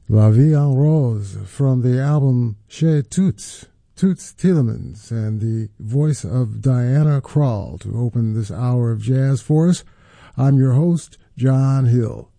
La Vie en Rose from the album Chez Toots Thielemans, and the voice of Diana Krall to open this hour of jazz for us. I'm your host, John Hill.